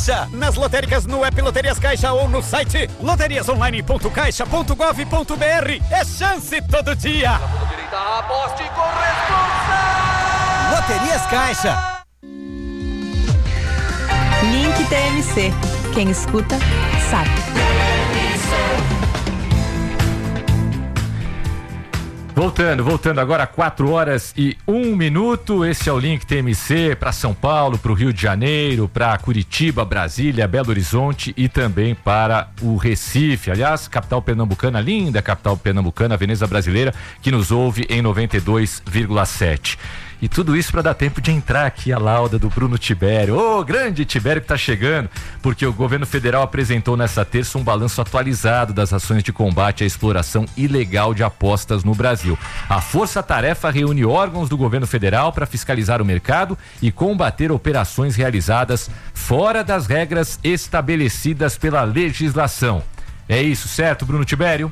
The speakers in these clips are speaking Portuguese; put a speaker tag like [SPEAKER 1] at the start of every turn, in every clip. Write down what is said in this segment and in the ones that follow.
[SPEAKER 1] Caixa. Nas lotéricas, no app Loterias Caixa ou no site loteriasonline.caixa.gov.br. É chance todo dia.
[SPEAKER 2] Direita, aposte com responsa.
[SPEAKER 1] Loterias Caixa.
[SPEAKER 3] Link TMC. Quem escuta, sabe.
[SPEAKER 4] Voltando agora 4h01. Esse é o Link TMC para São Paulo, para o Rio de Janeiro, para Curitiba, Brasília, Belo Horizonte e também para o Recife. Aliás, capital pernambucana, linda capital pernambucana, Veneza Brasileira, que nos ouve em 92,7. E tudo isso para dar tempo de entrar aqui a lauda do Bruno Tibério. Ô, grande Tibério que tá chegando, porque o governo federal apresentou nessa terça um balanço atualizado das ações de combate à exploração ilegal de apostas no Brasil. A Força-Tarefa reúne órgãos do governo federal para fiscalizar o mercado e combater operações realizadas fora das regras estabelecidas pela legislação. É isso, certo, Bruno Tibério?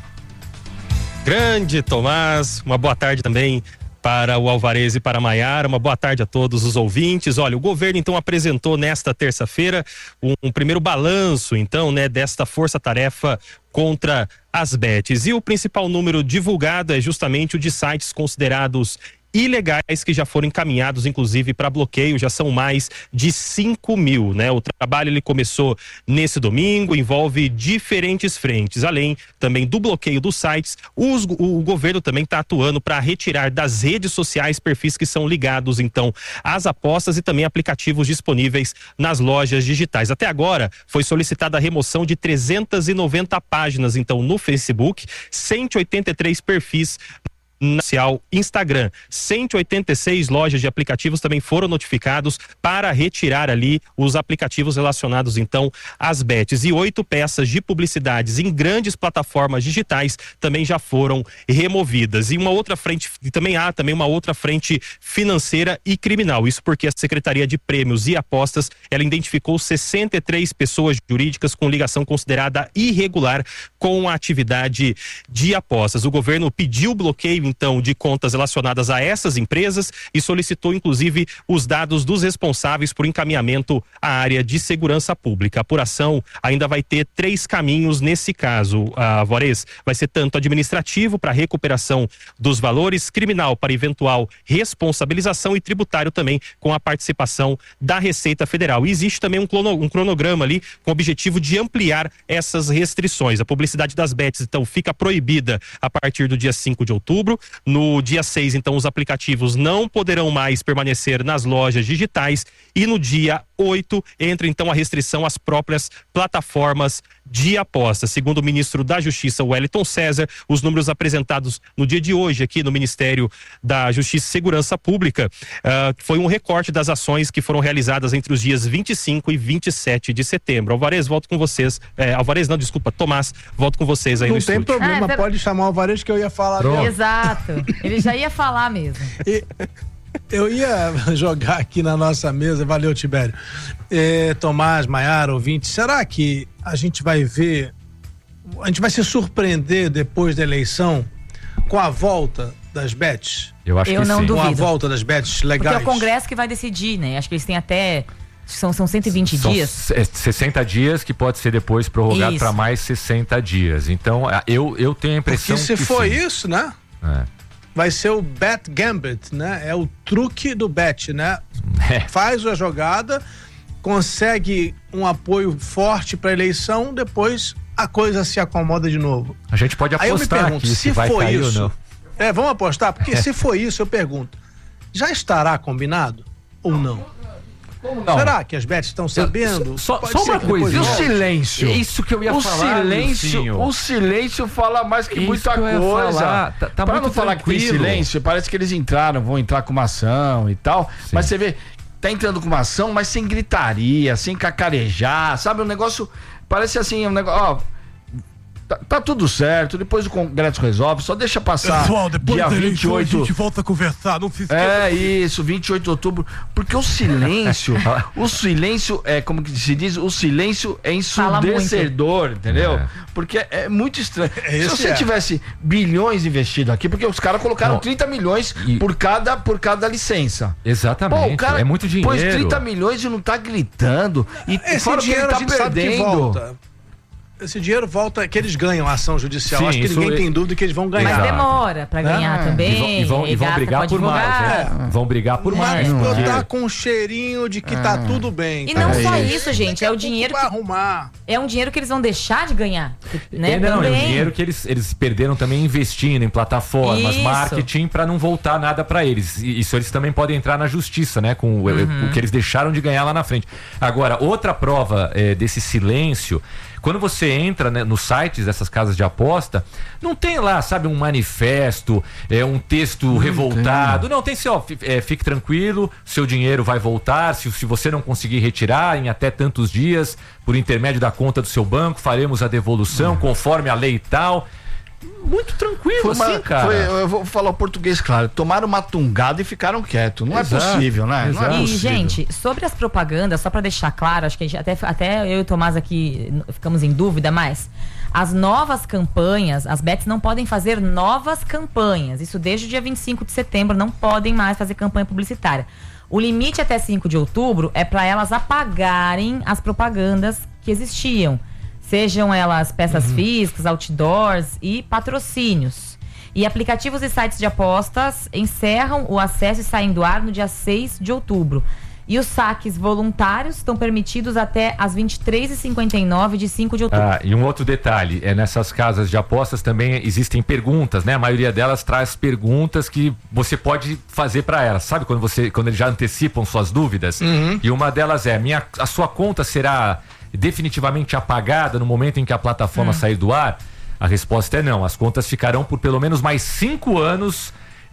[SPEAKER 5] Grande Tomás, uma boa tarde também para o Alvarez e para a Maiara, uma boa tarde a todos os ouvintes. Olha, o governo então apresentou nesta terça-feira um primeiro balanço então, né, desta força-tarefa contra as bets. E o principal número divulgado é justamente o de sites considerados ilegais que já foram encaminhados, inclusive, para bloqueio. Já são mais de 5.000, né? O trabalho ele começou nesse domingo, envolve diferentes frentes, além também do bloqueio dos sites. O governo também está atuando para retirar das redes sociais perfis que são ligados, então, às apostas e também aplicativos disponíveis nas lojas digitais. Até agora, foi solicitada a remoção de 390 páginas, então, no Facebook, 183 perfis no Instagram. 186 lojas de aplicativos também foram notificados para retirar ali os aplicativos relacionados então às bets, e 8 peças de publicidades em grandes plataformas digitais também já foram removidas. E uma outra frente, também há uma outra frente financeira e criminal. Isso porque a Secretaria de Prêmios e Apostas, ela identificou 63 pessoas jurídicas com ligação considerada irregular com a atividade de apostas. O governo pediu bloqueio então de contas relacionadas a essas empresas e solicitou inclusive os dados dos responsáveis por encaminhamento à área de segurança pública. A apuração ainda vai ter 3 caminhos nesse caso, Alvarez. Vai ser tanto administrativo para recuperação dos valores, criminal para eventual responsabilização e tributário também com a participação da Receita Federal. E existe também um cronograma ali com o objetivo de ampliar essas restrições. A publicidade das bets então fica proibida a partir do dia 5 de outubro. No dia 6, então, os aplicativos não poderão mais permanecer nas lojas digitais, e no dia 8 entra então a restrição às próprias plataformas de apostas. Segundo o ministro da Justiça, Wellington César, os números apresentados no dia de hoje aqui no Ministério da Justiça e Segurança Pública foi um recorte das ações que foram realizadas entre os dias 25 e 27 de setembro. Alvarez, volto com vocês. Tomás, volto com vocês aí no estúdio.
[SPEAKER 6] Não tem problema, pode chamar o Alvarez que eu ia falar dele.
[SPEAKER 3] Exato, ele já ia falar mesmo.
[SPEAKER 6] Eu ia jogar aqui na nossa mesa, valeu, Tibério. Tomás, Maiara, ouvinte, será que a gente vai se surpreender depois da eleição com a volta das bets?
[SPEAKER 4] Eu acho que
[SPEAKER 3] não
[SPEAKER 4] sim.
[SPEAKER 3] duvido.
[SPEAKER 6] Com a volta das bets legais?
[SPEAKER 3] Porque é o Congresso que vai decidir, né? Acho que eles têm até... São 120 dias.
[SPEAKER 4] 60 dias, que pode ser depois prorrogado para mais 60 dias. Então, eu tenho a impressão
[SPEAKER 6] porque se
[SPEAKER 4] que
[SPEAKER 6] for
[SPEAKER 4] sim.
[SPEAKER 6] isso, né? Vai ser o bet gambit, né? É o truque do bet, né? Faz a jogada, consegue um apoio forte para a eleição, depois a coisa se acomoda de novo.
[SPEAKER 4] A gente pode apostar.
[SPEAKER 6] Aí eu me pergunto,
[SPEAKER 4] se vai
[SPEAKER 6] for
[SPEAKER 4] cair
[SPEAKER 6] isso,
[SPEAKER 4] ou não.
[SPEAKER 6] vamos apostar? Porque se for isso, eu pergunto, já estará combinado ou não? Não. Será que as bets estão sabendo?
[SPEAKER 4] Só uma coisa.
[SPEAKER 7] E o silêncio?
[SPEAKER 4] Isso que eu ia falar.
[SPEAKER 7] O silêncio fala mais que muita coisa.
[SPEAKER 4] Tá
[SPEAKER 7] pra
[SPEAKER 4] muito
[SPEAKER 7] não falar
[SPEAKER 4] tranquilo.
[SPEAKER 7] que tem silêncio, parece que eles vão entrar com uma ação e tal. Sim. Mas você vê, tá entrando com uma ação, mas sem gritaria, sem cacarejar, sabe? Um negócio, parece assim, um negócio, Tá tudo certo, depois o Congresso resolve, só deixa passar.
[SPEAKER 6] Pessoal, depois
[SPEAKER 7] dia
[SPEAKER 6] da eleição
[SPEAKER 7] 28.
[SPEAKER 6] a gente volta a conversar, não se esqueça.
[SPEAKER 7] É isso, 28 de outubro, porque o silêncio é, como que se diz, o silêncio é ensurdecedor, entendeu? Porque é muito estranho. Se você tivesse bilhões investido aqui, porque os caras colocaram 30 milhões por cada licença.
[SPEAKER 4] Exatamente,
[SPEAKER 7] pô, o cara
[SPEAKER 4] é muito dinheiro.
[SPEAKER 7] Pôs 30 milhões e não tá gritando. E
[SPEAKER 6] esse dinheiro
[SPEAKER 7] tá
[SPEAKER 6] a gente sabe que
[SPEAKER 7] perdendo.
[SPEAKER 6] volta. Esse dinheiro volta, que eles ganham a ação judicial.
[SPEAKER 4] Sim,
[SPEAKER 6] acho que ninguém tem dúvida que eles vão ganhar.
[SPEAKER 3] Mas demora pra ganhar também.
[SPEAKER 4] E vão brigar por mais. Vão brigar por mais.
[SPEAKER 6] Mas tá com um cheirinho de que tá tudo bem.
[SPEAKER 3] E não só isso, gente, é o dinheiro
[SPEAKER 6] que arrumar.
[SPEAKER 3] É um dinheiro que eles vão deixar de ganhar, né?
[SPEAKER 4] É o dinheiro que eles perderam também investindo em plataformas, marketing, pra não voltar nada pra eles. Isso eles também podem entrar na justiça, né? Com o que eles deixaram de ganhar lá na frente. Agora, outra prova desse silêncio. Quando você entra, né, nos sites dessas casas de aposta, não tem lá, sabe, um manifesto, um texto revoltado. Não, tem assim, ó, fique tranquilo, seu dinheiro vai voltar, se você não conseguir retirar em até tantos dias, por intermédio da conta do seu banco, faremos a devolução conforme a lei e tal. Muito tranquilo, cara.
[SPEAKER 7] Eu vou falar o português, claro. Tomaram uma tungada e ficaram quietos. Não é possível, né? Não é possível.
[SPEAKER 3] E, gente, sobre as propagandas, só pra deixar claro, acho que a gente até eu e o Tomás aqui ficamos em dúvida, mas as novas campanhas, as bets não podem fazer novas campanhas. Isso desde o dia 25 de setembro, não podem mais fazer campanha publicitária. O limite até 5 de outubro é para elas apagarem as propagandas que existiam. Sejam elas peças físicas, outdoors e patrocínios. E aplicativos e sites de apostas encerram o acesso e saem do ar no dia 6 de outubro. E os saques voluntários estão permitidos até às 23h59 de 5 de outubro.
[SPEAKER 4] E um outro detalhe, nessas casas de apostas também existem perguntas, né? A maioria delas traz perguntas que você pode fazer para elas. Sabe quando eles já antecipam suas dúvidas? E uma delas é, a sua conta será definitivamente apagada no momento em que a plataforma sair do ar? A resposta é não. As contas ficarão por pelo menos mais 5 anos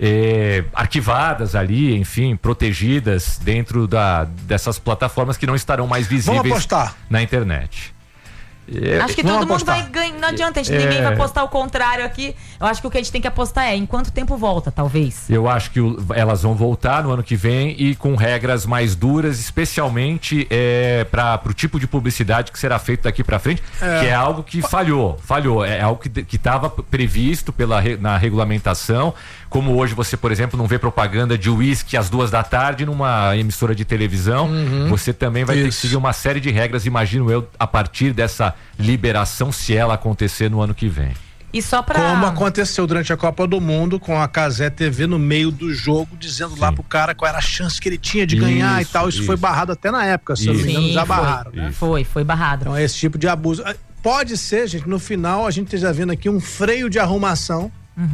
[SPEAKER 4] arquivadas ali, enfim, protegidas dentro dessas plataformas que não estarão mais visíveis na internet.
[SPEAKER 3] Acho que todo mundo vai ganhar. Não adianta, ninguém vai apostar o contrário aqui. Eu acho que o que a gente tem que apostar é em quanto tempo volta, talvez.
[SPEAKER 4] Eu acho que elas vão voltar no ano que vem e com regras mais duras, especialmente para o tipo de publicidade que será feito daqui para frente, que é algo que falhou. É algo que estava previsto na regulamentação. Como hoje você, por exemplo, não vê propaganda de uísque às 2h numa emissora de televisão, você também vai ter que seguir uma série de regras, imagino eu, a partir dessa liberação, se ela acontecer no ano que vem.
[SPEAKER 3] E só pra...
[SPEAKER 6] Como aconteceu durante a Copa do Mundo, com a Cazé TV no meio do jogo, dizendo lá pro cara qual era a chance que ele tinha de ganhar e tal. Isso foi barrado até na época, se eu não me engano, já barraram. Né?
[SPEAKER 3] Foi barrado.
[SPEAKER 6] Então é esse tipo de abuso. Pode ser, gente, no final a gente esteja vendo aqui um freio de arrumação.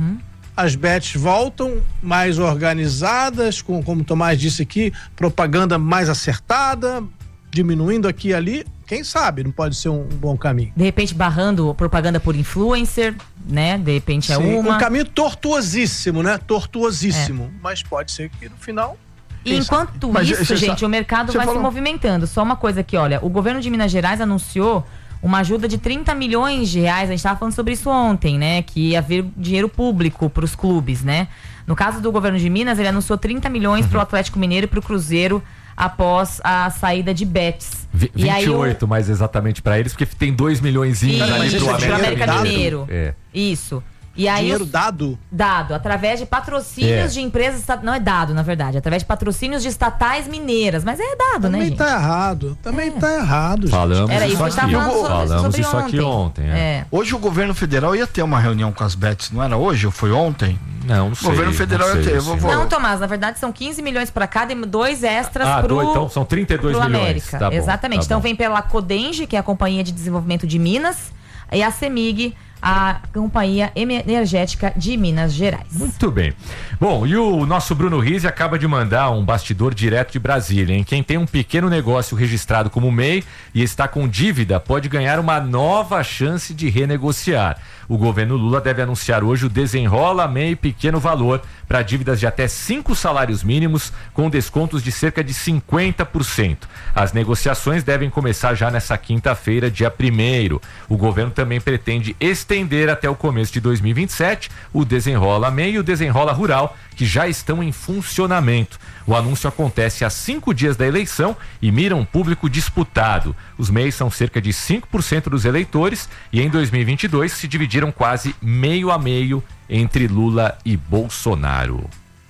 [SPEAKER 6] As bets voltam mais organizadas, como o Tomás disse aqui, propaganda mais acertada, diminuindo aqui e ali. Quem sabe não pode ser um bom caminho.
[SPEAKER 3] De repente barrando propaganda por influencer, né? De repente
[SPEAKER 6] um caminho tortuosíssimo, né? Tortuosíssimo. Mas pode ser que no final...
[SPEAKER 3] E enquanto isso, gente, o mercado vai se movimentando. Só uma coisa aqui, olha, o governo de Minas Gerais anunciou uma ajuda de 30 milhões de reais, a gente estava falando sobre isso ontem, né? Que ia haver dinheiro público para os clubes, né? No caso do governo de Minas, ele anunciou 30 milhões para o Atlético Mineiro e para o Cruzeiro após a saída de bets.
[SPEAKER 4] 28 mais exatamente para eles, porque tem 2 milhõezinhos ali pro
[SPEAKER 3] América Mineiro. Isso. E aí
[SPEAKER 6] dinheiro dado?
[SPEAKER 3] Dado, através de patrocínios de empresas... Não é dado, na verdade. Através de patrocínios de estatais mineiras. Mas é dado,
[SPEAKER 6] também,
[SPEAKER 3] né, gente?
[SPEAKER 6] Também tá errado, gente.
[SPEAKER 4] Falamos isso aqui ontem.
[SPEAKER 7] Hoje o governo federal ia ter uma reunião com as bets, não era hoje ou foi ontem?
[SPEAKER 4] Não sei.
[SPEAKER 7] O governo federal ia ter.
[SPEAKER 3] Não, Tomás, na verdade são 15 milhões para cada e 2 extras
[SPEAKER 4] então são 32 milhões.
[SPEAKER 3] América.
[SPEAKER 4] Tá bom,
[SPEAKER 3] exatamente. Então vem pela Codenge, que é a Companhia de Desenvolvimento de Minas, e a CEMIG, a Companhia Energética de Minas Gerais.
[SPEAKER 4] Muito bem. Bom, e o nosso Bruno Rizzi acaba de mandar um bastidor direto de Brasília, hein? Quem tem um pequeno negócio registrado como MEI e está com dívida pode ganhar uma nova chance de renegociar. O governo Lula deve anunciar hoje o Desenrola MEI Pequeno Valor para dívidas de até 5 salários mínimos, com descontos de cerca de 50%. As negociações devem começar já nessa quinta-feira, dia 1º. O governo também pretende estender estender até o começo de 2027 o Desenrola MEI e o Desenrola Rural, que já estão em funcionamento. O anúncio acontece a 5 dias da eleição e mira um público disputado. Os MEIs são cerca de 5% dos eleitores e em 2022 se dividiram quase meio a meio entre Lula e Bolsonaro.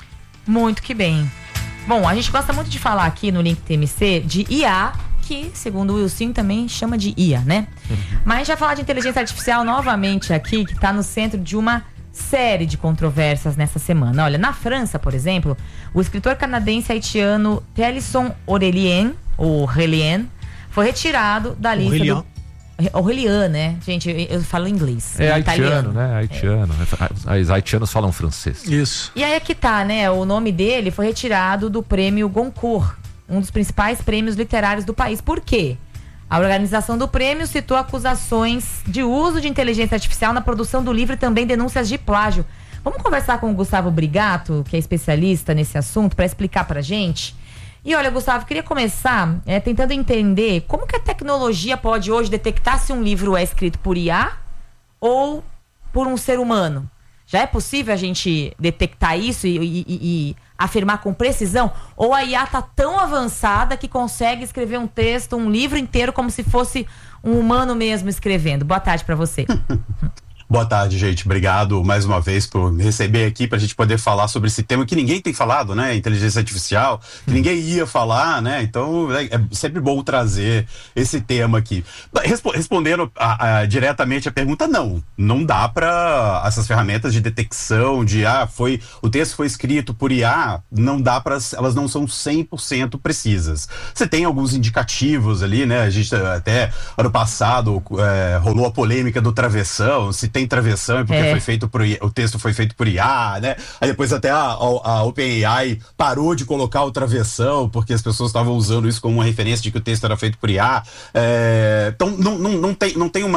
[SPEAKER 3] Muito que bem. Bom, a gente gosta muito de falar aqui no Link TMC de IA, que segundo o Wilson também chama de IA, né? Mas a gente vai falar de inteligência artificial novamente aqui, que está no centro de uma série de controvérsias nessa semana. Olha, na França, por exemplo, o escritor canadense haitiano Thélisson Aurélien, ou Relien, foi retirado da lista do... Aurélien, né? Gente, eu falo inglês.
[SPEAKER 4] É haitiano, né? Haitiano. Os haitianos falam francês.
[SPEAKER 6] Isso.
[SPEAKER 3] E aí é que tá, né? O nome dele foi retirado do prêmio Goncourt, um dos principais prêmios literários do país. Por quê? A organização do prêmio citou acusações de uso de inteligência artificial na produção do livro e também denúncias de plágio. Vamos conversar com o Gustavo Brigato, que é especialista nesse assunto, para explicar pra gente. E olha, Gustavo, queria começar tentando entender como que a tecnologia pode hoje detectar se um livro é escrito por IA ou por um ser humano. Já é possível a gente detectar isso e afirmar com precisão? Ou a IA está tão avançada que consegue escrever um texto, um livro inteiro, como se fosse um humano mesmo escrevendo? Boa tarde para você.
[SPEAKER 8] Boa tarde, gente. Obrigado mais uma vez por me receber aqui para a gente poder falar sobre esse tema que ninguém tem falado, né? Inteligência artificial, que ninguém ia falar, né? Então é sempre bom trazer esse tema aqui. Respondendo diretamente a pergunta, não dá para essas ferramentas de detecção de o texto foi escrito por IA, não dá para, elas não são 100% precisas. Você tem alguns indicativos ali, né? A gente até ano passado rolou a polêmica do travessão, se tem travessão é porque foi feito por IA, o texto foi feito por IA, né? Aí depois até a OpenAI parou de colocar o travessão porque as pessoas estavam usando isso como uma referência de que o texto era feito por IA. Então não tem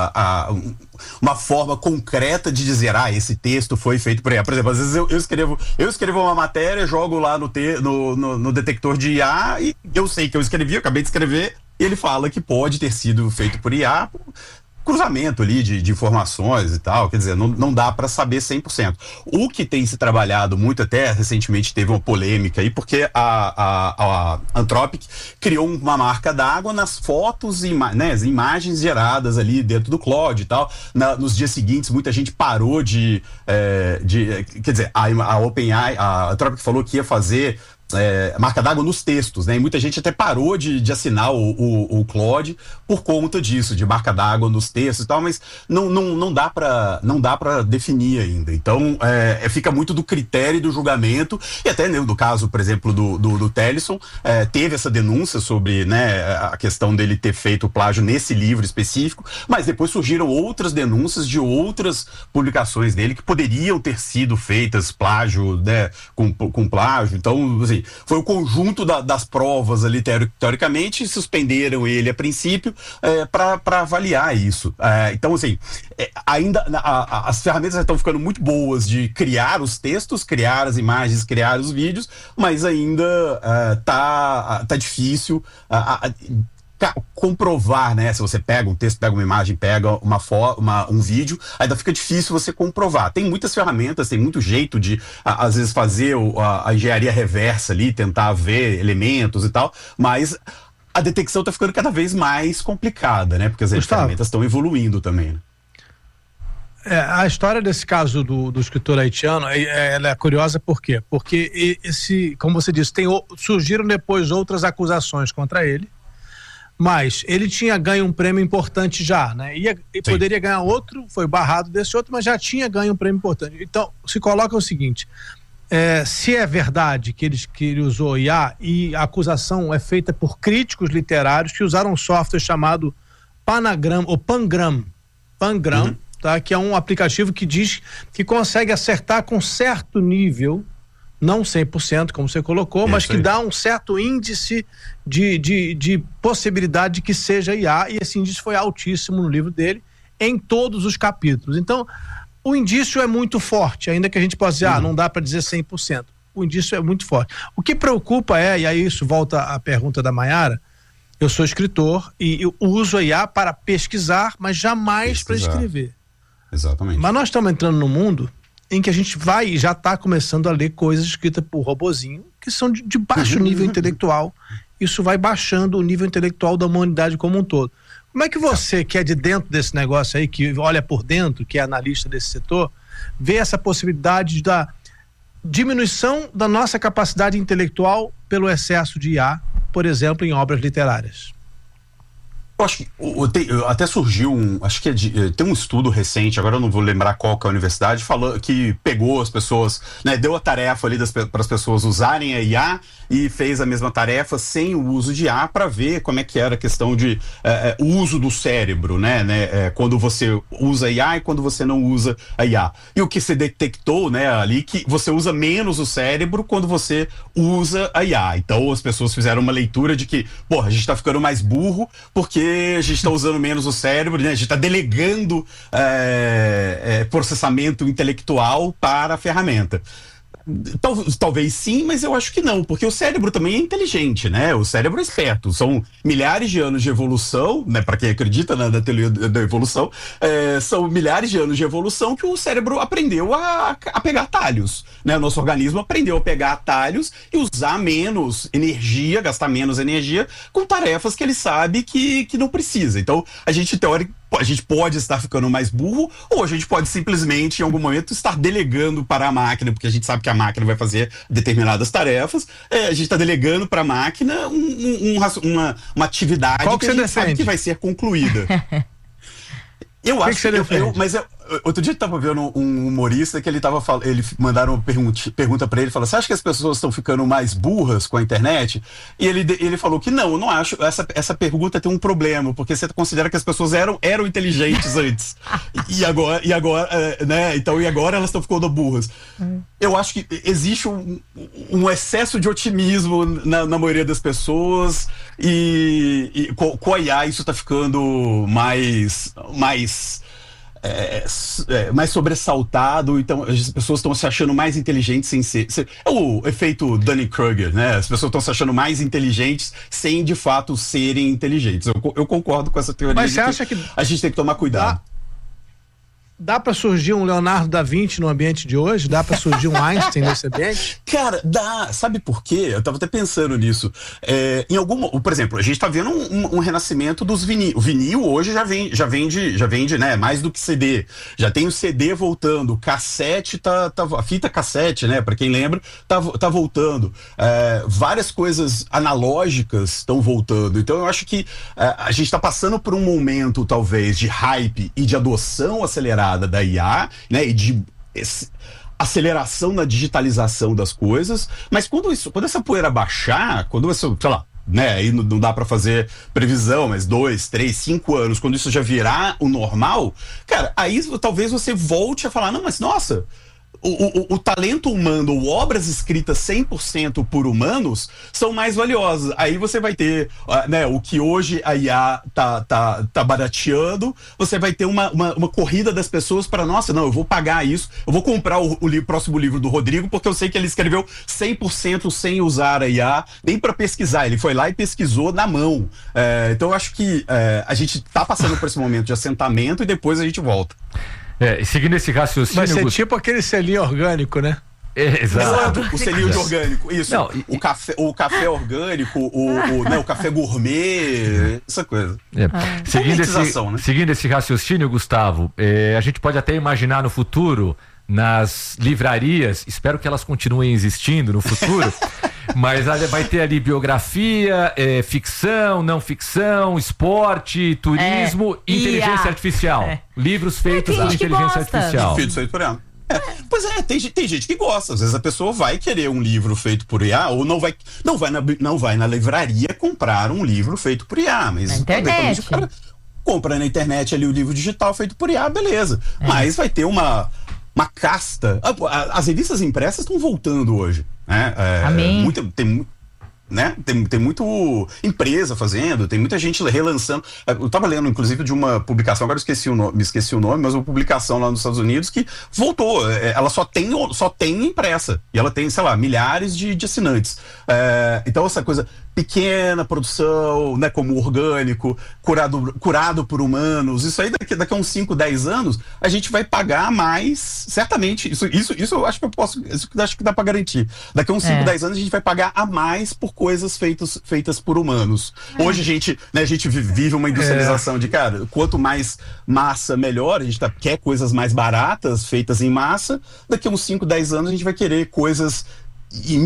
[SPEAKER 8] uma forma concreta de dizer esse texto foi feito por IA. Por exemplo, às vezes eu escrevo uma matéria, jogo lá no detector de IA e eu sei que eu acabei de escrever, e ele fala que pode ter sido feito por IA, cruzamento ali de informações e tal, quer dizer, não dá para saber 100%. O que tem se trabalhado muito, até recentemente teve uma polêmica aí, porque a Anthropic criou uma marca d'água nas fotos e as imagens geradas ali dentro do Claude e tal. Nos dias seguintes, muita gente parou quer dizer, a OpenAI, a Anthropic falou que ia fazer marca d'água nos textos, né? E muita gente até parou de assinar o Claude por conta disso, de marca d'água nos textos e tal, mas não dá para definir ainda. Então, fica muito do critério do julgamento, e até no caso, por exemplo, do Thélisson, teve essa denúncia sobre, né, a questão dele ter feito plágio nesse livro específico, mas depois surgiram outras denúncias de outras publicações dele que poderiam ter sido feitas plágio, né, com plágio. Então, assim, foi o conjunto das provas ali, teoricamente, suspenderam ele a princípio para avaliar isso. Então, assim, ainda as ferramentas estão ficando muito boas de criar os textos, criar as imagens, criar os vídeos, mas ainda tá difícil comprovar, né? Se você pega um texto, pega uma imagem, pega um vídeo, ainda fica difícil você comprovar. Tem muitas ferramentas, tem muito jeito de, às vezes, fazer a engenharia reversa ali, tentar ver elementos e tal, mas a detecção está ficando cada vez mais complicada, né? Porque as ferramentas estão evoluindo também, né?
[SPEAKER 6] A história desse caso do escritor haitiano, ela é curiosa por quê? Porque como você disse, surgiram depois outras acusações contra ele, mas ele tinha ganho um prêmio importante já, né? E poderia ganhar outro, foi barrado desse outro, mas já tinha ganho um prêmio importante. Então, se coloca o seguinte, se é verdade que ele usou IA, e a acusação é feita por críticos literários que usaram um software chamado Panagram, ou Pangram, tá? Que é um aplicativo que diz que consegue acertar com certo nível, não 100%, como você colocou, mas que dá um certo índice de possibilidade de que seja IA, e esse índice foi altíssimo no livro dele, em todos os capítulos. Então, o indício é muito forte, ainda que a gente possa dizer, não dá para dizer 100%. O indício é muito forte. O que preocupa e aí isso volta à pergunta da Maiara, eu sou escritor e eu uso a IA para pesquisar, mas jamais para escrever.
[SPEAKER 8] Exatamente.
[SPEAKER 6] Mas nós estamos entrando num mundo em que a gente já está começando a ler coisas escritas por robozinho, que são de baixo nível intelectual. Isso vai baixando o nível intelectual da humanidade como um todo. Como é que você, que é de dentro desse negócio aí, que olha por dentro, que é analista desse setor, vê essa possibilidade da diminuição da nossa capacidade intelectual pelo excesso de IA, por exemplo, em obras literárias?
[SPEAKER 8] Eu acho que até surgiu acho que tem um estudo recente, agora eu não vou lembrar qual que é a universidade, falou que pegou as pessoas, né, deu a tarefa ali para as pessoas usarem a IA e fez a mesma tarefa sem o uso de IA para ver como é que era a questão de o uso do cérebro, né, quando você usa a IA e quando você não usa a IA. E o que se detectou, né, ali, que você usa menos o cérebro quando você usa a IA. Então as pessoas fizeram uma leitura de que, a gente tá ficando mais burro porque a gente está usando menos o cérebro, né? A gente está delegando processamento intelectual para a ferramenta. Talvez sim, mas eu acho que não, porque o cérebro também é inteligente, né? O cérebro é esperto. São milhares de anos de evolução, né? Para quem acredita na teoria da evolução, são milhares de anos de evolução que o cérebro aprendeu a pegar atalhos, né? O nosso organismo aprendeu a pegar atalhos e usar menos energia, gastar menos energia com tarefas que ele sabe que não precisa. Então, a gente pode estar ficando mais burro, ou a gente pode simplesmente, em algum momento, estar delegando para a máquina, porque a gente sabe que a máquina vai fazer determinadas tarefas, a gente está delegando para a máquina uma atividade que a gente sabe que vai ser concluída. Eu acho que outro dia eu tava vendo um humorista que ele mandaram uma pergunta pra ele, falou: você acha que as pessoas estão ficando mais burras com a internet? E ele falou que não, eu não acho, essa pergunta tem um problema, porque você considera que as pessoas eram inteligentes antes, e agora, né, então, e agora elas estão ficando burras. Eu acho que existe um excesso de otimismo na maioria das pessoas, e com a IA isso tá ficando mais sobressaltado, então as pessoas estão se achando mais inteligentes sem ser. É o efeito Dunning-Kruger, né? As pessoas estão se achando mais inteligentes sem de fato serem inteligentes. Eu concordo com essa teoria.
[SPEAKER 6] Mas você acha que
[SPEAKER 8] a gente tem que tomar cuidado?
[SPEAKER 6] Dá pra surgir um Leonardo da Vinci no ambiente de hoje? Dá pra surgir um Einstein nesse ambiente?
[SPEAKER 8] Cara, dá. Sabe por quê? Eu tava até pensando nisso. Por exemplo, a gente tá vendo um renascimento dos vinil. O vinil hoje já vende, né, mais do que CD. Já tem o CD voltando. Cassete a fita cassete, né, pra quem lembra, tá voltando. Várias coisas analógicas estão voltando. Então eu acho que a gente tá passando por um momento, talvez, de hype e de adoção acelerada da IA, né, e de aceleração na digitalização das coisas, mas quando essa poeira baixar, quando isso, sei lá, né, aí não dá pra fazer previsão, mas 2, 3, 5 anos, quando isso já virar o normal, cara, aí talvez você volte a falar, não, mas nossa, o talento humano, ou obras escritas 100% por humanos, são mais valiosas. Aí você vai ter, né, o que hoje a IA tá barateando, você vai ter uma corrida das pessoas para, nossa, não, eu vou pagar isso, eu vou comprar o próximo livro do Rodrigo, porque eu sei que ele escreveu 100% sem usar a IA, nem para pesquisar, ele foi lá e pesquisou na mão. Então eu acho que a gente tá passando por esse momento de assentamento e depois a gente volta.
[SPEAKER 4] Seguindo esse raciocínio...
[SPEAKER 6] Vai ser tipo aquele selinho orgânico, né?
[SPEAKER 4] Exato.
[SPEAKER 8] O selinho de orgânico, isso. Não, o café orgânico, o café gourmet, essa coisa.
[SPEAKER 4] Seguindo esse raciocínio, Gustavo, a gente pode até imaginar no futuro, nas livrarias, espero que elas continuem existindo no futuro, mas vai ter ali biografia, ficção, não ficção, esporte, turismo, inteligência artificial. Livros feitos por inteligência artificial.
[SPEAKER 8] Pois tem gente que gosta. Às vezes a pessoa vai querer um livro feito por IA, ou não vai na livraria comprar um livro feito por IA, mas
[SPEAKER 3] na internet.
[SPEAKER 8] O cara compra na internet ali o livro digital feito por IA, beleza. Mas vai ter uma casta. As revistas impressas estão voltando hoje, né?
[SPEAKER 3] Amém.
[SPEAKER 8] né? Tem muito empresa fazendo, tem muita gente relançando. Eu tava lendo, inclusive, de uma publicação, agora me esqueci o nome, mas uma publicação lá nos Estados Unidos que voltou. Ela só tem impressa. E ela tem, sei lá, milhares de assinantes. Então, essa coisa pequena produção, né, como orgânico, curado por humanos, isso aí daqui a uns 5, 10 anos, a gente vai pagar mais, certamente, isso eu acho que acho que dá pra garantir. Daqui a uns 5, 10 anos a gente vai pagar a mais por coisas feitas por humanos. Hoje a gente vive uma industrialização de, cara, quanto mais massa, melhor, a gente quer coisas mais baratas, feitas em massa, daqui a uns 5, 10 anos a gente vai querer coisas e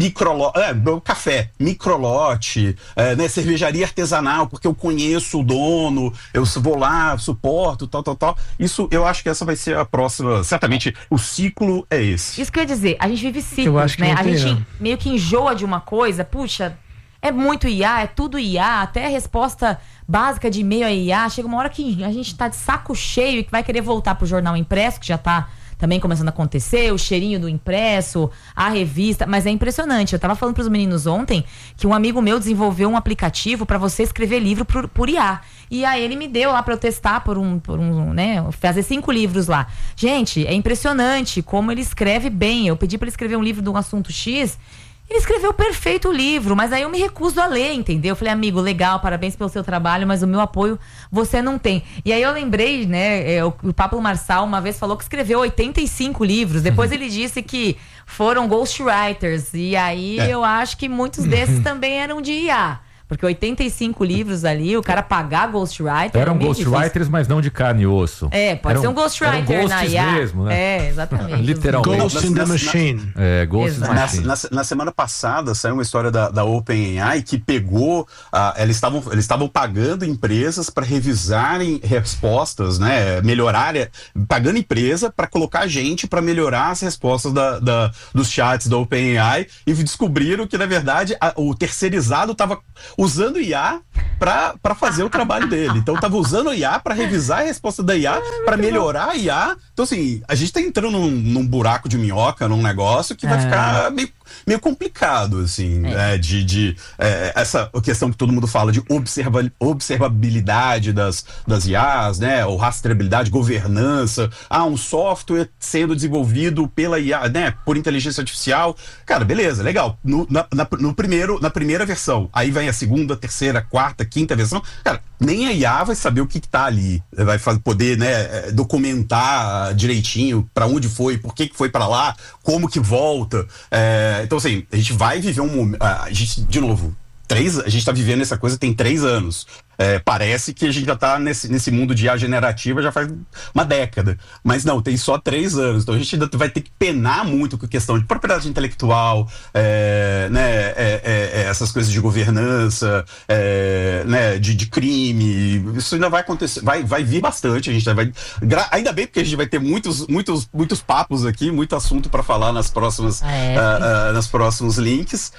[SPEAKER 8] café, microlote, né, cervejaria artesanal, porque eu conheço o dono, eu vou lá, suporto, tal. Isso, eu acho que essa vai ser a próxima, certamente, o ciclo é esse.
[SPEAKER 3] Isso que eu ia dizer, a gente vive ciclos, né? A gente meio que enjoa de uma coisa, puxa, é muito IA, é tudo IA, até a resposta básica de e-mail é IA, chega uma hora que a gente tá de saco cheio e que vai querer voltar pro jornal impresso, que já tá também começando a acontecer, o cheirinho do impresso, a revista, mas é impressionante. Eu tava falando pros meninos ontem que um amigo meu desenvolveu um aplicativo para você escrever livro por IA. E aí ele me deu lá para eu testar por um, né, fazer 5 livros lá. Gente, é impressionante como ele escreve bem. Eu pedi para ele escrever um livro de um assunto X, ele escreveu perfeito o livro, mas aí eu me recuso a ler, entendeu? Eu falei, amigo, legal, parabéns pelo seu trabalho, mas o meu apoio você não tem. E aí eu lembrei, né, o Pablo Marçal uma vez falou que escreveu 85 livros, depois ele disse que foram ghostwriters, e aí eu acho que muitos desses também eram de IA. Porque 85 livros ali, o cara pagar ghostwriter...
[SPEAKER 4] Eram ghostwriters, mas não de carne e osso.
[SPEAKER 3] Pode ser um ghostwriter na IA.
[SPEAKER 4] Mesmo, né?
[SPEAKER 3] Exatamente.
[SPEAKER 4] Literalmente.
[SPEAKER 6] Ghost in the Machine.
[SPEAKER 4] Ghost in the Machine.
[SPEAKER 8] Na semana passada saiu uma história da OpenAI que pegou... eles estavam pagando empresas para revisarem respostas, né? Pagando empresa para colocar gente para melhorar as respostas dos chats da OpenAI, e descobriram que, na verdade, o terceirizado estava usando IA para fazer o trabalho dele. Então tava usando o IA para revisar a resposta da IA, para melhorar a IA. Então, assim, a gente tá entrando num buraco de minhoca, num negócio que vai ficar meio complicado, assim, essa questão que todo mundo fala de observabilidade das IAs, né, ou rastreabilidade, governança, um software sendo desenvolvido pela IA, né, por inteligência artificial. Cara, beleza, legal. Na primeira versão, aí vem a segunda, terceira, quarta, quinta versão, cara, nem a IA vai saber o que tá ali, vai poder, né, documentar direitinho para onde foi, por que foi para lá, como que volta. Então, assim, a gente vai viver um momento, de novo, a gente tá vivendo essa coisa tem 3 anos. Parece que a gente já tá nesse mundo de IA generativa já faz uma década. Mas não, tem só 3 anos. Então a gente ainda vai ter que penar muito com a questão de propriedade intelectual, né, essas coisas de governança, né, de crime. Isso ainda vai acontecer, vai vir bastante. A gente ainda bem, porque a gente vai ter muitos papos aqui, muito assunto para falar nas próximas nos próximos links.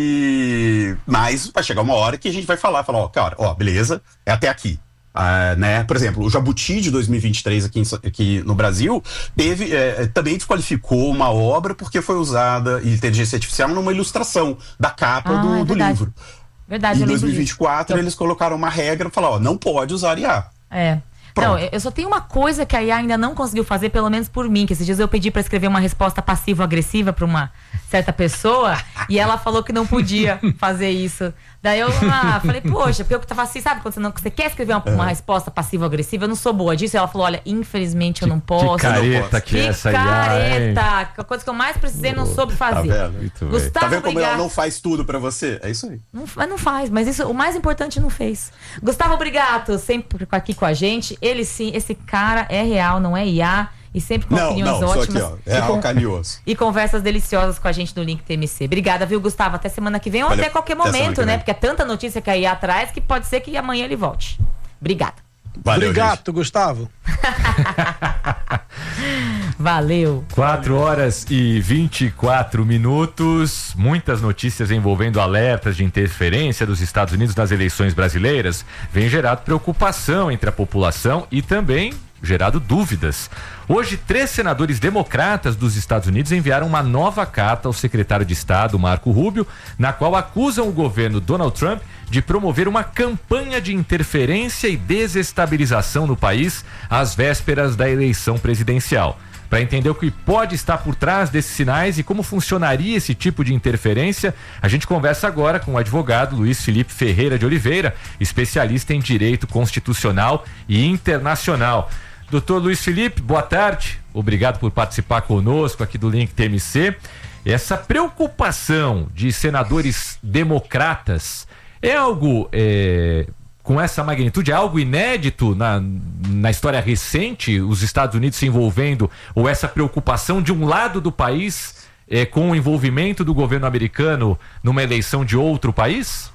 [SPEAKER 8] Mas vai chegar uma hora que a gente vai falar, cara, beleza, é até aqui. Né? Por exemplo, o Jabuti de 2023 aqui no Brasil também desqualificou uma obra porque foi usada inteligência artificial numa ilustração da capa do livro.
[SPEAKER 3] Verdade.
[SPEAKER 8] E em 2024 eles colocaram uma regra, falaram, não pode usar IA.
[SPEAKER 3] Não, eu só tenho uma coisa que a IA ainda não conseguiu fazer, pelo menos por mim, que esses dias eu pedi pra escrever uma resposta passivo-agressiva pra uma certa pessoa e ela falou que não podia fazer isso. Daí eu falei, poxa, porque eu tava assim, sabe, quando você quer escrever uma resposta passiva-agressiva, eu não sou boa disso. E ela falou, olha, infelizmente eu não posso.
[SPEAKER 4] Que careta que é essa IA,
[SPEAKER 3] careta! A coisa que eu mais precisei não soube fazer.
[SPEAKER 8] Tá vendo?
[SPEAKER 3] Gustavo,
[SPEAKER 8] tá vendo como ela não faz tudo pra você? É isso aí.
[SPEAKER 3] Não faz, mas isso, o mais importante não fez. Gustavo Brigato, sempre aqui com a gente. Ele sim, esse cara é real, não é IA. E sempre com opiniões ótimas. Aqui,
[SPEAKER 8] real, carinhoso.
[SPEAKER 3] E conversas deliciosas com a gente no Link TMC. Obrigada, viu, Gustavo? Até semana que vem ou até qualquer momento, né? Porque é tanta notícia que a IA traz que pode ser que amanhã ele volte. Obrigada.
[SPEAKER 6] Valeu, obrigado, gente. Gustavo.
[SPEAKER 3] Valeu.
[SPEAKER 4] 4h24. Muitas notícias envolvendo alertas de interferência dos Estados Unidos nas eleições brasileiras vem gerado preocupação entre a população e também gerado dúvidas. Hoje, 3 senadores democratas dos Estados Unidos enviaram uma nova carta ao secretário de Estado, Marco Rubio, na qual acusam o governo Donald Trump de promover uma campanha de interferência e desestabilização no país às vésperas da eleição presidencial. Para entender o que pode estar por trás desses sinais e como funcionaria esse tipo de interferência, a gente conversa agora com o advogado Luiz Felipe Ferreira de Oliveira, especialista em direito constitucional e internacional. Doutor Luiz Felipe, boa tarde. Obrigado por participar conosco aqui do Link TMC. Essa preocupação de senadores democratas é algo com essa magnitude, é algo inédito na história recente, os Estados Unidos se envolvendo, ou essa preocupação de um lado do país com o envolvimento do governo americano numa eleição de outro país?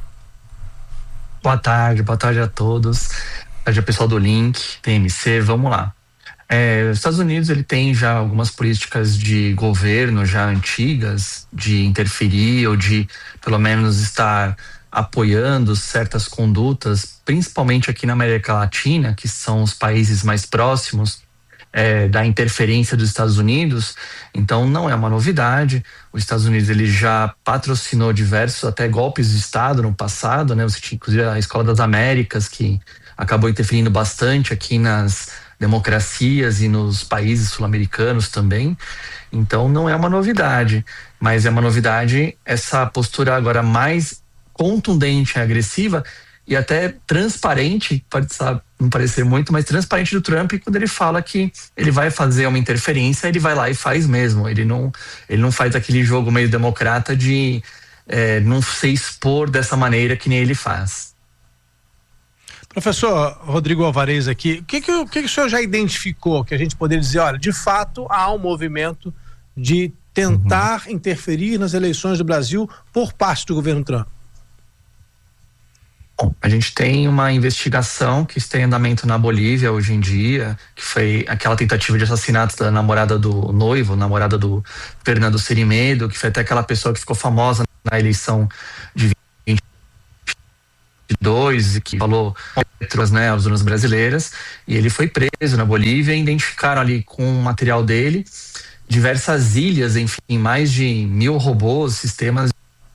[SPEAKER 9] Boa tarde a todos. Boa tarde, pessoal do Link TMC. Vamos lá. Os Estados Unidos ele tem já algumas políticas de governo já antigas de interferir ou de pelo menos estar apoiando certas condutas, principalmente aqui na América Latina, que são os países mais próximos da interferência dos Estados Unidos. Então não é uma novidade. Os Estados Unidos ele já patrocinou diversos até golpes de Estado no passado, né? Você tinha inclusive a Escola das Américas, que acabou interferindo bastante aqui nas democracias e nos países sul-americanos também. Então não é uma novidade, mas é uma novidade essa postura agora mais contundente e agressiva e até transparente, pode não parecer muito, mas transparente do Trump, quando ele fala que ele vai fazer uma interferência, ele vai lá e faz mesmo. Ele não faz aquele jogo meio democrata de não se expor dessa maneira que nem ele faz.
[SPEAKER 6] Professor Rodrigo Alvarez aqui, o que o senhor já identificou que a gente poderia dizer, olha, de fato há um movimento de tentar interferir nas eleições do Brasil por parte do governo Trump?
[SPEAKER 9] Bom, a gente tem uma investigação que está em andamento na Bolívia hoje em dia, que foi aquela tentativa de assassinato da namorada do noivo, namorada do Fernando Sirimedo, que foi até aquela pessoa que ficou famosa na eleição de 2022 e que falou né, às urnas brasileiras, e ele foi preso na Bolívia e identificaram ali com o material dele diversas ilhas, enfim, mais de 1.000 robôs, sistemas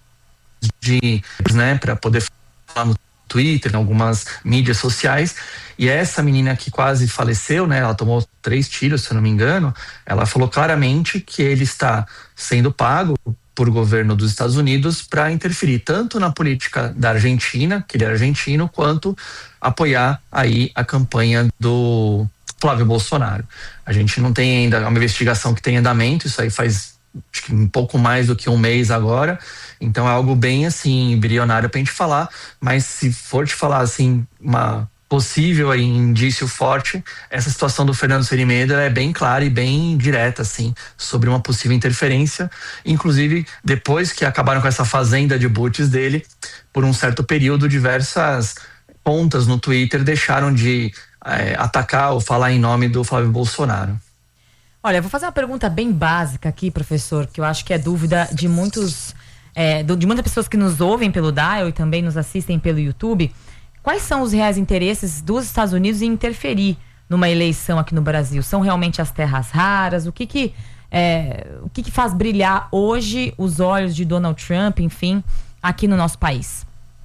[SPEAKER 9] né, para poder falar no Twitter, em algumas mídias sociais. E essa menina que quase faleceu, né, ela tomou 3 tiros, se eu não me engano, ela falou claramente que ele está sendo pago por governo dos Estados Unidos para interferir tanto na política da Argentina, que ele é argentino, quanto apoiar aí a campanha do Flávio Bolsonaro. A gente não tem ainda uma investigação que tem andamento, isso aí faz acho que um pouco mais do que um mês agora, então é algo bem assim embrionário pra gente falar, mas se for te falar assim uma possível aí, indício forte, essa situação do Fernando Sirimedo é bem clara e bem direta assim, sobre uma possível interferência, inclusive depois que acabaram com essa fazenda de boots dele, por um certo período diversas contas no Twitter deixaram de atacar ou falar em nome do Flávio Bolsonaro.
[SPEAKER 3] Olha, eu vou fazer uma pergunta bem básica aqui, professor, que eu acho que é dúvida de muitas pessoas que nos ouvem pelo Dial e também nos assistem pelo YouTube. Quais são os reais interesses dos Estados Unidos em interferir numa eleição aqui no Brasil? São realmente as terras raras? O que faz brilhar hoje os olhos de Donald Trump, enfim, aqui no nosso país?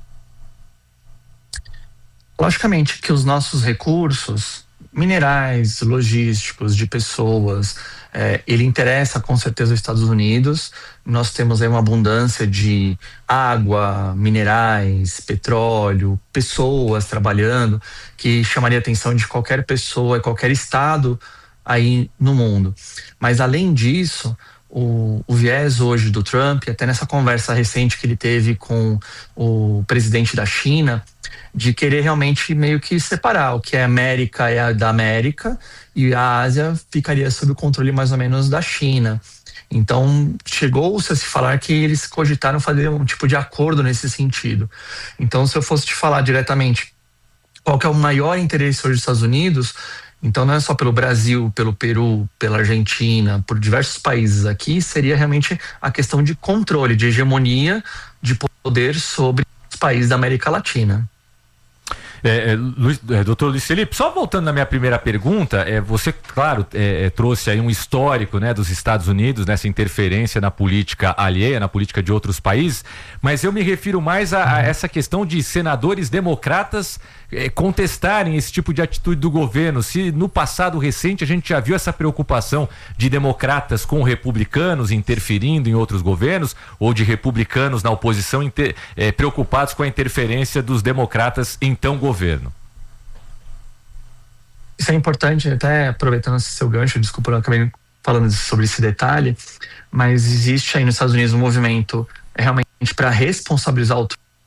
[SPEAKER 9] Logicamente que os nossos recursos minerais, logísticos, de pessoas, ele interessa com certeza os Estados Unidos. Nós temos aí uma abundância de água, minerais, petróleo, pessoas trabalhando, que chamaria a atenção de qualquer pessoa, qualquer estado aí no mundo. Mas além disso, o viés hoje do Trump, até nessa conversa recente que ele teve com o presidente da China, de querer realmente meio que separar o que é América é da América e a Ásia ficaria sob o controle mais ou menos da China. Então chegou-se a se falar que eles cogitaram fazer um tipo de acordo nesse sentido. Então se eu fosse te falar diretamente qual que é o maior interesse hoje dos Estados Unidos, então não é só pelo Brasil, pelo Peru, pela Argentina, por diversos países aqui, seria realmente a questão de controle, de hegemonia, de poder sobre os países da América Latina.
[SPEAKER 4] Doutor Luiz Felipe, só voltando na minha primeira pergunta, você, claro, trouxe aí um histórico, né, dos Estados Unidos, nessa interferência na política alheia, na política de outros países, mas eu me refiro mais a essa questão de senadores democratas contestarem esse tipo de atitude do governo. Se no passado recente a gente já viu essa preocupação de democratas com republicanos interferindo em outros governos, ou de republicanos na oposição preocupados com a interferência dos democratas então governo.
[SPEAKER 9] Isso é importante, até aproveitando esse seu gancho, desculpa, eu acabei falando sobre esse detalhe, mas existe aí nos Estados Unidos um movimento realmente para responsabilizar o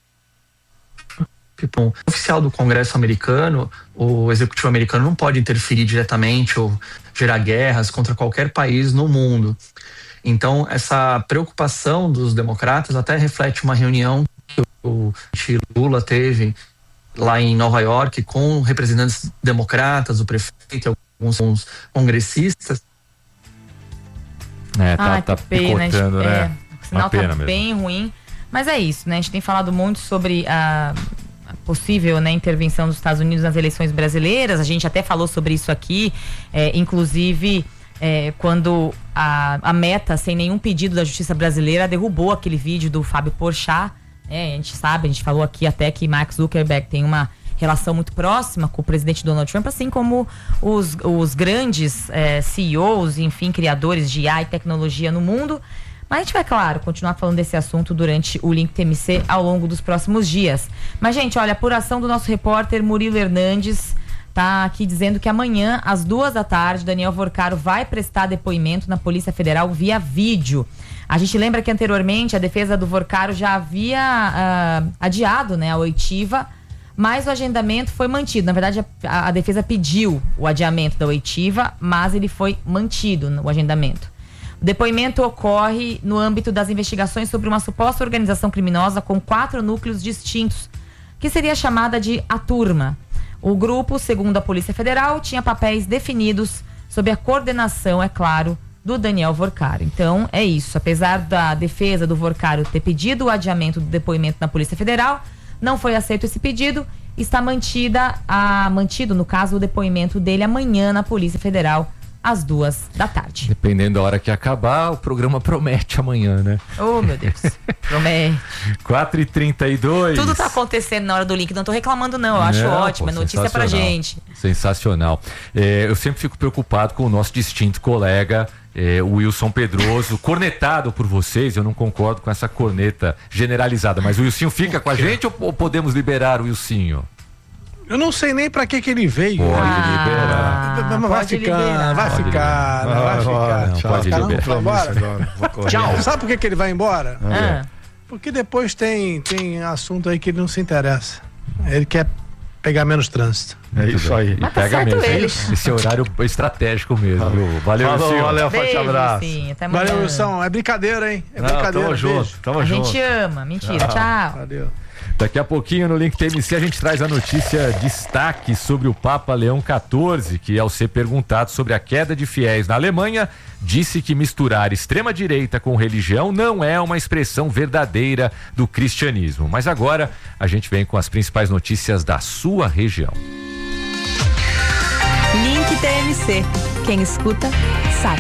[SPEAKER 9] oficial do Congresso americano, o executivo americano não pode interferir diretamente ou gerar guerras contra qualquer país no mundo. Então, essa preocupação dos democratas até reflete uma reunião que o Lula teve lá em Nova York com representantes democratas, o prefeito e alguns congressistas.
[SPEAKER 3] Tá picotando,
[SPEAKER 4] né?
[SPEAKER 3] O sinal tá bem ruim. Mas é isso, né? A gente tem falado muito sobre a possível, né, intervenção dos Estados Unidos nas eleições brasileiras. A gente até falou sobre isso aqui, inclusive quando a Meta, sem nenhum pedido da justiça brasileira, derrubou aquele vídeo do Fábio Porchat. A gente sabe, a gente falou aqui até que Mark Zuckerberg tem uma relação muito próxima com o presidente Donald Trump, assim como os grandes CEOs, enfim, criadores de IA e tecnologia no mundo. Mas a gente vai, claro, continuar falando desse assunto durante o Link TMC ao longo dos próximos dias. Mas, gente, olha, a apuração do nosso repórter Murilo Hernandes tá aqui dizendo que amanhã, às 14h, Daniel Vorcaro vai prestar depoimento na Polícia Federal via vídeo. A gente lembra que anteriormente a defesa do Vorcaro já havia adiado, né, a oitiva, mas o agendamento foi mantido. Na verdade, a defesa pediu o adiamento da oitiva, mas ele foi mantido no agendamento. O depoimento ocorre no âmbito das investigações sobre uma suposta organização criminosa com 4 núcleos distintos, que seria chamada de A Turma. O grupo, segundo a Polícia Federal, tinha papéis definidos sob a coordenação, é claro, do Daniel Vorcaro. Então, é isso. Apesar da defesa do Vorcaro ter pedido o adiamento do depoimento na Polícia Federal, não foi aceito esse pedido. Está mantido, no caso, o depoimento dele amanhã na Polícia Federal, às 14h.
[SPEAKER 4] Dependendo da hora que acabar, o programa promete amanhã, né?
[SPEAKER 3] Oh, meu Deus. Promete.
[SPEAKER 4] 4h32.
[SPEAKER 3] Tudo tá acontecendo na hora do link. Não tô reclamando, não. Eu acho ótimo. É notícia pra gente.
[SPEAKER 4] Sensacional. Eu sempre fico preocupado com o nosso distinto colega, o Wilson Pedroso, cornetado por vocês. Eu não concordo com essa corneta generalizada. Mas o Wilsinho fica com a gente ou podemos liberar o Wilsinho?
[SPEAKER 6] Eu não sei nem pra que ele veio.
[SPEAKER 4] Pode liberar.
[SPEAKER 6] Vai ficar.
[SPEAKER 4] Pode liberar.
[SPEAKER 6] Tchau. Sabe por que ele vai embora? Porque depois tem assunto aí que ele não se interessa. Ele quer pegar menos trânsito.
[SPEAKER 4] É isso aí.
[SPEAKER 3] Mas pega mesmo.
[SPEAKER 4] Esse horário estratégico mesmo. Valeu, Wilson.
[SPEAKER 7] Valeu, forte abraço.
[SPEAKER 6] Valeu, Wilson. É brincadeira, hein? É brincadeira.
[SPEAKER 7] Tamo junto.
[SPEAKER 3] A gente ama. Mentira. Tchau.
[SPEAKER 6] Valeu.
[SPEAKER 4] Daqui a pouquinho no Link TMC a gente traz a notícia destaque sobre o Papa Leão XIV, que ao ser perguntado sobre a queda de fiéis na Alemanha, disse que misturar extrema-direita com religião não é uma expressão verdadeira do cristianismo. Mas agora a gente vem com as principais notícias da sua região.
[SPEAKER 10] Link TMC. Quem escuta, sabe.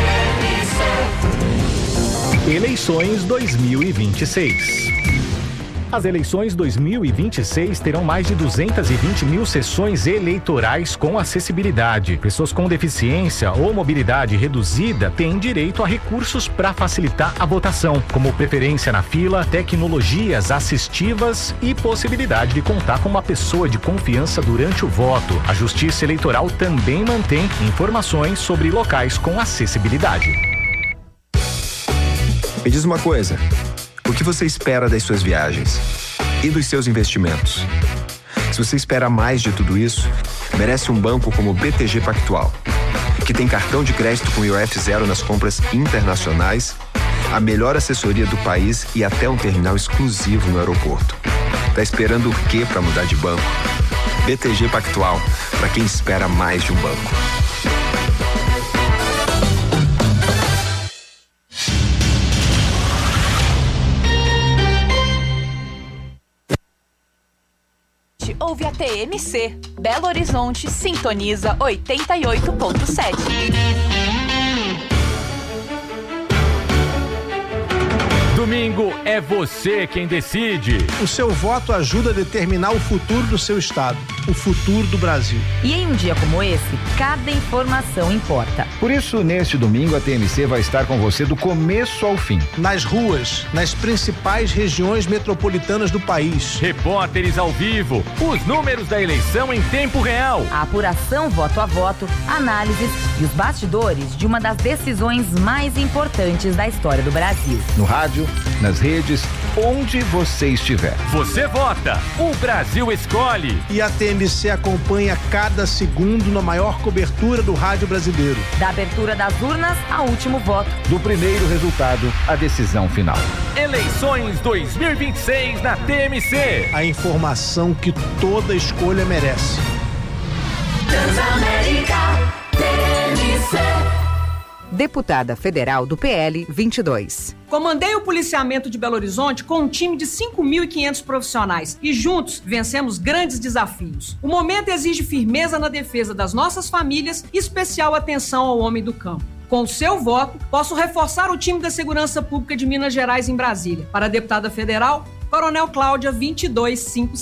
[SPEAKER 11] Eleições 2026. As eleições 2026 terão mais de 220 mil sessões eleitorais com acessibilidade. Pessoas com deficiência ou mobilidade reduzida têm direito a recursos para facilitar a votação, como preferência na fila, tecnologias assistivas e possibilidade de contar com uma pessoa de confiança durante o voto. A Justiça Eleitoral também mantém informações sobre locais com acessibilidade.
[SPEAKER 12] Me diz uma coisa. O que você espera das suas viagens e dos seus investimentos? Se você espera mais de tudo isso, merece um banco como o BTG Pactual, que tem cartão de crédito com IOF zero nas compras internacionais, a melhor assessoria do país e até um terminal exclusivo no aeroporto. Tá esperando o quê para mudar de banco? BTG Pactual, para quem espera mais de um banco.
[SPEAKER 10] Ouve a TMC. Belo Horizonte sintoniza 88.7.
[SPEAKER 4] Domingo é você quem decide.
[SPEAKER 6] O seu voto ajuda a determinar o futuro do seu estado, o futuro do Brasil.
[SPEAKER 3] E em um dia como esse, cada informação importa.
[SPEAKER 13] Por isso, neste domingo, a TMC vai estar com você do começo ao fim.
[SPEAKER 6] Nas ruas, nas principais regiões metropolitanas do país.
[SPEAKER 4] Repórteres ao vivo, os números da eleição em tempo real.
[SPEAKER 3] A apuração voto a voto, análises e os bastidores de uma das decisões mais importantes da história do Brasil.
[SPEAKER 13] No rádio, nas redes, onde você estiver.
[SPEAKER 4] Você vota, o Brasil escolhe.
[SPEAKER 6] E a TMC acompanha cada segundo na maior cobertura do rádio brasileiro.
[SPEAKER 3] Da abertura das urnas ao último voto.
[SPEAKER 13] Do primeiro resultado à decisão final.
[SPEAKER 4] Eleições 2026 na TMC.
[SPEAKER 6] A informação que toda escolha merece.
[SPEAKER 14] Transamérica TMC.
[SPEAKER 15] Deputada federal do PL 22.
[SPEAKER 16] Comandei o policiamento de Belo Horizonte com um time de 5.500 profissionais e juntos vencemos grandes desafios. O momento exige firmeza na defesa das nossas famílias e especial atenção ao homem do campo. Com o seu voto, posso reforçar o time da Segurança Pública de Minas Gerais em Brasília. Para a deputada federal, Coronel Cláudia 2256.